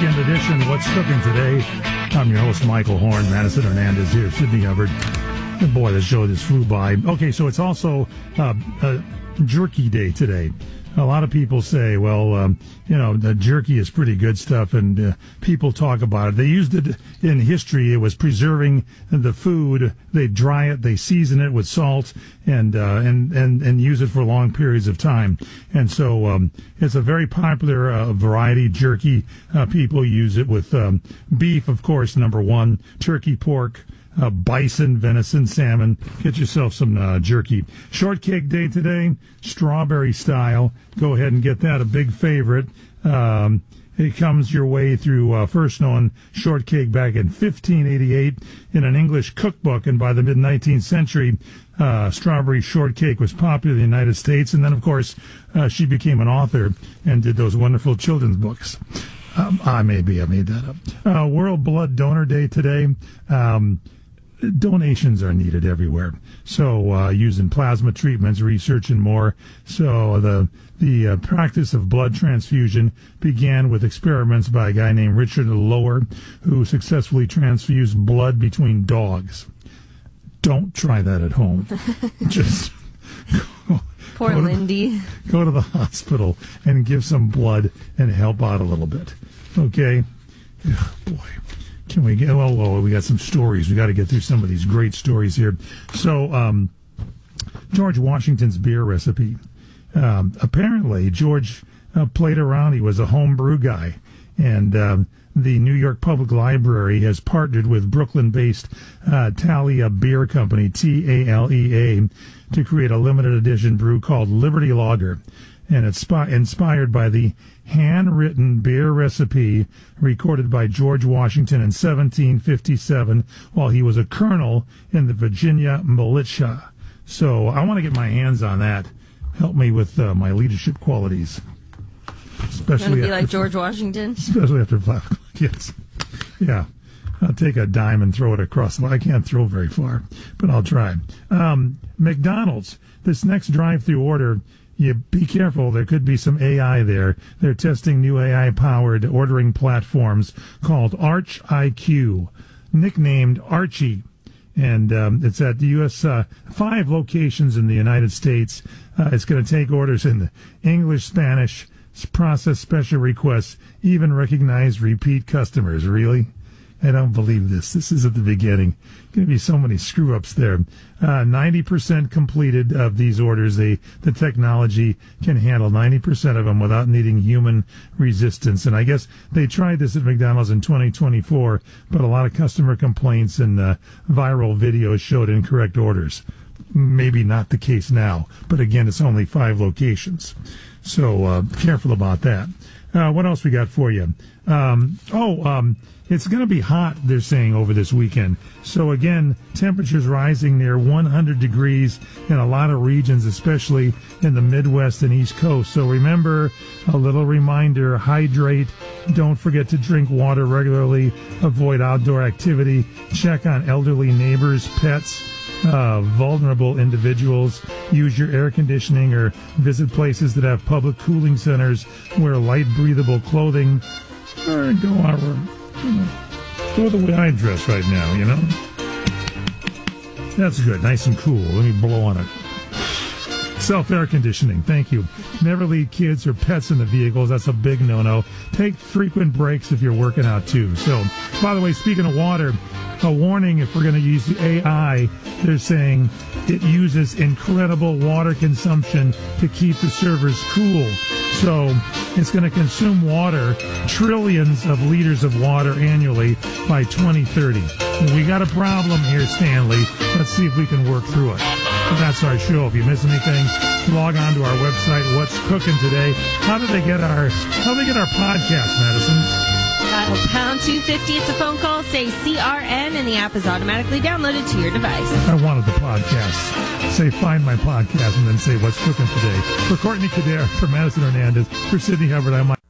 weekend edition. What's cooking today? I'm your host, Michael Horn. Madison Hernandez here, Sydney Hubbard. And boy, the show just flew by. Okay, so it's also Jerky Day today. A lot of people say, well, the jerky is pretty good stuff, and people talk about it. They used it in history. It was preserving the food. They dry it, they season it with salt, and use it for long periods of time. And so it's a very popular variety, jerky. People use it with beef, of course, number one, turkey, pork, bison, venison, salmon. Get yourself some jerky. Shortcake day today, strawberry style. Go ahead and get that, a big favorite. It comes your way through first known shortcake back in 1588 in an English cookbook, and by the mid-19th century, strawberry shortcake was popular in the United States. And then, of course, she became an author and did those wonderful children's books. I made that up. World Blood Donor Day today. Donations are needed everywhere. So using plasma treatments, research, and more. So the practice of blood transfusion began with experiments by a guy named Richard Lower, who successfully transfused blood between dogs. Don't try that at home. Just Poor Lindy. Go to the hospital and give some blood and help out a little bit. Okay? Oh, boy. Can we get... Well, we got some stories. We got to get through some of these great stories here. So, George Washington's beer recipe. Apparently, George played around. He was a homebrew guy. And the New York Public Library has partnered with Brooklyn-based Thalia Beer Company, T-A-L-E-A, to create a limited edition brew called Liberty Lager. And it's inspired by the handwritten beer recipe recorded by George Washington in 1757 while he was a colonel in the Virginia militia. So I want to get my hands on that. Help me with my leadership qualities. Especially like George Washington? Especially after 5 o'clock, yes. Yeah. I'll take a dime and throw it across. Well, I can't throw very far, but I'll try. McDonald's, this next drive-through order, you be careful. There could be some AI there. They're testing new AI-powered ordering platforms called Arch IQ, nicknamed Archie. And it's at the U.S. 5 locations in the United States. It's going to take orders in the English, Spanish, process special requests, even recognize repeat customers. Really? I don't believe this. This is at the beginning. Going to be so many screw-ups there. 90% completed of these orders. The technology can handle 90% of them without needing human resistance. And I guess they tried this at McDonald's in 2024, but a lot of customer complaints and viral videos showed incorrect orders. Maybe not the case now, but again, it's only 5 locations. So careful about that. What else we got for you? It's going to be hot, they're saying, over this weekend. So, again, temperatures rising near 100 degrees in a lot of regions, especially in the Midwest and East Coast. So, remember, a little reminder, hydrate. Don't forget to drink water regularly. Avoid outdoor activity. Check on elderly neighbors, pets, vulnerable individuals. Use your air conditioning or visit places that have public cooling centers. Wear light, breathable clothing. Or go the way I dress right now, That's good. Nice and cool. Let me blow on it. Self-air conditioning. Thank you. Never leave kids or pets in the vehicles. That's a big no-no. Take frequent breaks if you're working out, too. So, by the way, speaking of water, a warning if we're going to use the AI, they're saying it uses incredible water consumption to keep the servers cool. So it's going to consume water, trillions of liters of water annually by 2030. We got a problem here, Stanley. Let's see if we can work through it. But that's our show. If you miss anything, log on to our website, What's Cooking Today. How do they get our podcast, Madison? Dial pound 250. It's a phone call. Say CRN, and the app is automatically downloaded to your device. I wanted the podcast. Say find my podcast, and then say What's Cooking Today. For Courtney Kader, for Madison Hernandez, for Sydney Hubbard, I'm Mike.